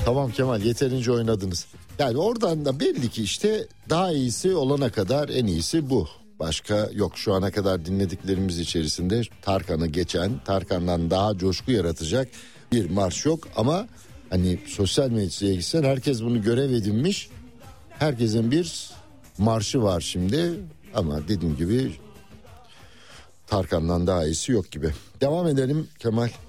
Tamam Kemal, yeterince oynadınız. Yani oradan da belli ki işte daha iyisi olana kadar en iyisi bu. Başka yok, şu ana kadar dinlediklerimiz içerisinde Tarkan'ı geçen, Tarkan'dan daha coşku yaratacak bir marş yok. Ama hani sosyal medyaya gitsen herkes bunu görev edinmiş. Herkesin bir marşı var şimdi. Ama dediğim gibi Tarkan'dan daha iyisi yok gibi. Devam edelim Kemal.